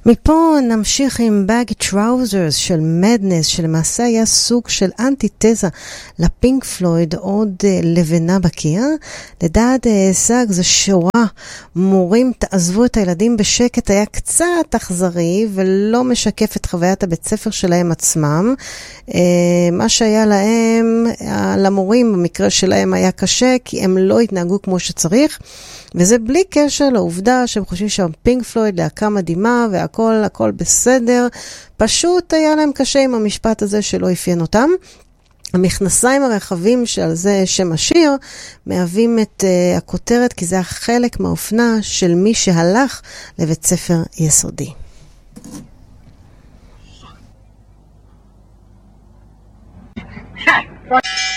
מפה נמשיך עם Baggy Trousers של Madness, שלמעשה היה סוג של אנטיתזה לפינק פלויד, עוד לבנה בקיר. לדעת סאג זה שורה, מורים תעזבו את הילדים בשקט, היה קצת אכזרי ולא משקף את חוויית הבית ספר שלהם עצמם. מה שהיה להם, למורים במקרה שלהם היה קשה, כי הם לא התנהגו כמו שצריך, וזה בלי קשר לעובדה שהם חושבים שהפינק פלויד להקה מדהימה והכל בסדר, פשוט היה להם קשה עם המשפט הזה שלא אפיין אותם. המכנסיים הרחבים שעל זה שם השיר מהווים את הכותרת, כי זה החלק מהאופנה של מי שהלך לבית ספר יסודי. Shut.